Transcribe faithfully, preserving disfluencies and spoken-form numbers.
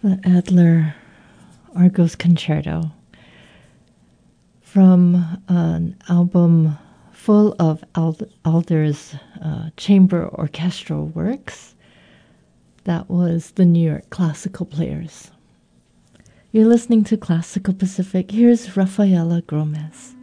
The Adler Argos Concerto from an album full of Adler's uh, chamber orchestral works. That was the New York Classical Players. You're listening to Classical Pacific. Here's Rafaela Gromes.